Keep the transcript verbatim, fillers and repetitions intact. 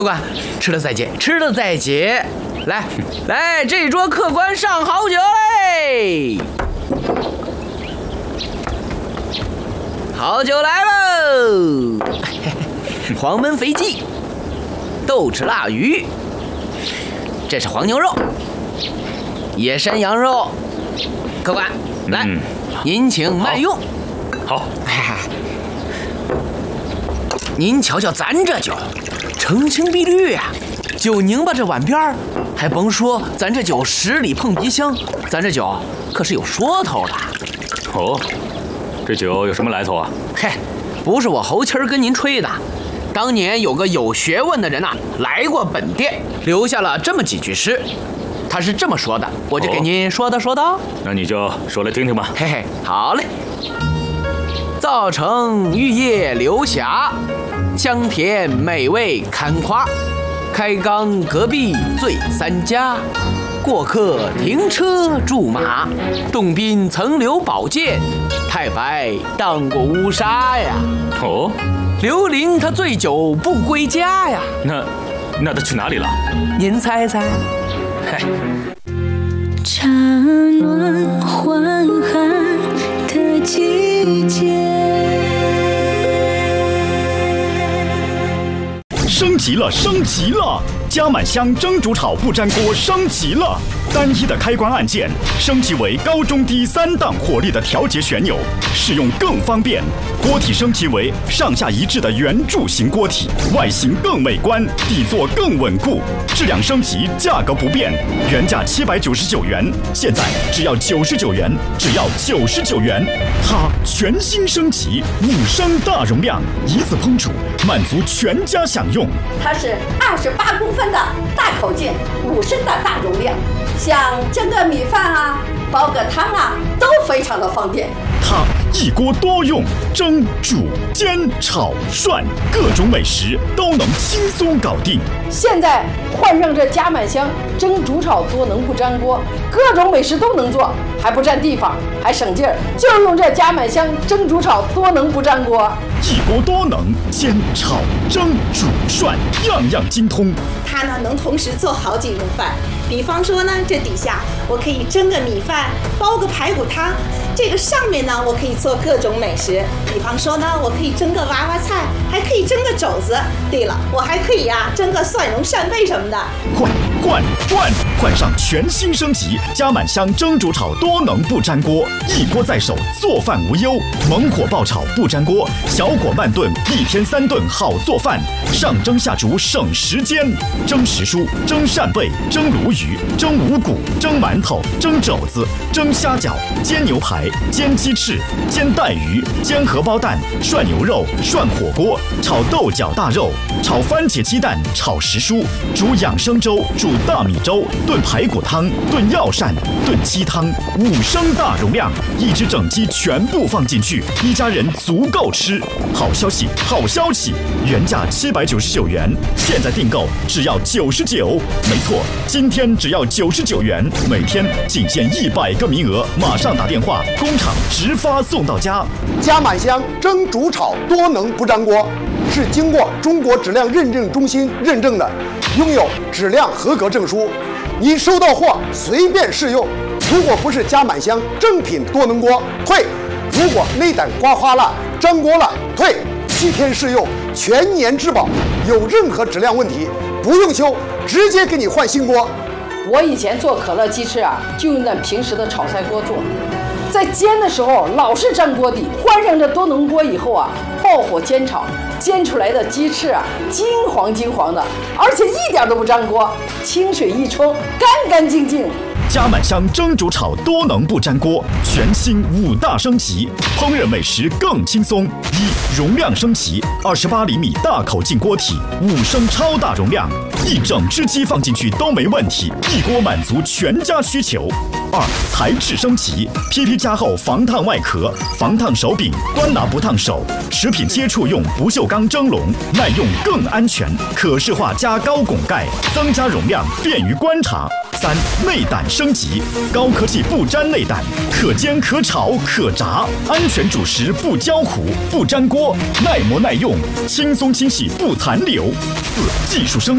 客官，吃了再结，吃了再结。来来，这桌客官上好酒嘞！好酒来喽！黄焖肥鸡、豆豉腊鱼，这是黄牛肉、野山羊肉。客官，来，嗯、您请慢用。 好。 您瞧瞧咱这酒，澄清碧绿啊，酒拧巴这碗边儿，还甭说咱这酒十里碰鼻香，咱这酒可是有说头的。 哦，这酒有什么来头啊？ 嘿，不是我侯七儿跟您吹的，当年有个有学问的人呐、啊，来过本店，留下了这么几句诗，他是这么说的，我就给您说道说道。哦、 那你就说来听听吧。 嘿嘿，好嘞。造成玉叶流霞，香甜美味堪夸。开缸隔壁醉三家，过客停车驻马。洞宾曾留宝剑，太白当过乌纱呀。 哦， 刘伶他醉酒不归家呀。 那那他去哪里了？ 您猜猜。 嘿， 茶暖还寒的季节。 升级了，升级了！加满香蒸煮炒不粘锅升级了，单一的开关按键升级为高中低三档火力的调节旋钮，使用更方便。锅体升级为上下一致的圆柱形锅体，外形更美观，底座更稳固。质量升级，价格不变，原价七百九十九元，现在只要九十九元，只要九十九元。它全新升级，五升大容量，一次烹煮，满足全家享用。 它是二十八公分的大口径，五升的大容量，像蒸个米饭啊、煲个汤啊，都非常的方便。 它一锅多用，蒸、煮、煎、炒、涮，各种美食都能轻松搞定。 现在换上这加满香蒸、煮、炒多能不粘锅，各种美食都能做，还不占地方，还省劲儿。就用这加满香蒸、煮、炒多能不粘锅， 一锅多能，煎、炒、蒸、煮、涮，样样精通。 它呢能同时做好几种饭，比方说呢，这底下我可以蒸个米饭，煲个排骨汤。这个上面呢，我可以做各种美食，比方说呢，我可以蒸个娃娃菜，还可以蒸个肘子。对了，我还可以呀、啊、蒸个蒜蓉扇贝什么的。 换换换，换上全新升级加满香蒸煮炒多能不粘锅，一锅在手，做饭无忧。猛火爆炒不粘锅，小火慢炖，一天三顿好做饭。上蒸下煮省时间，蒸时蔬、蒸扇贝、蒸鲈鱼、蒸五谷、蒸馒头、蒸肘子、蒸虾饺、煎牛排。煎鸡翅、煎带鱼、煎荷包蛋、涮牛肉、涮火锅、炒豆角大肉、炒番茄鸡蛋、炒时蔬、煮养生粥、煮大米粥、炖排骨汤、炖药膳、炖鸡汤，五升大容量，一只整鸡全部放进去，一家人足够吃。好消息，好消息！原价七百九十九元，现在订购只要九十九。没错，今天只要九十九元，每天仅限一百个名额，马上打电话。工厂直发送到家。 加满香蒸煮炒多能不粘锅，是经过中国质量认证中心认证的，拥有质量合格证书。你收到货随便试用，如果不是加满香正品多能锅，退；如果内胆刮花了、粘锅了，退。七天试用，全年质保，有任何质量问题不用修，直接给你换新锅。 我以前做可乐鸡翅啊，就用咱平时的炒菜锅做，在煎的时候老是粘锅底，换上这多能锅以后啊，爆火煎炒，煎出来的鸡翅啊，金黄金黄的，而且一点都不粘锅，清水一冲，干干净净。 加满香蒸煮炒多能不粘锅，全新五大升级，烹饪美食更轻松。一、容量升级，二十八厘米大口径锅体，五升超大容量，一整只鸡放进去都没问题，一锅满足全家需求。二、材质升级 ，P P 加厚防烫外壳，防烫手柄，端拿不烫手。食品接触用不锈钢蒸笼，耐用更安全，可视化加高拱盖，增加容量，便于观察。三、内胆升级，高科技不粘内胆，可煎可炒可炸，安全煮食不焦糊不粘锅，耐磨耐用，轻松清洗不残留。四、技术升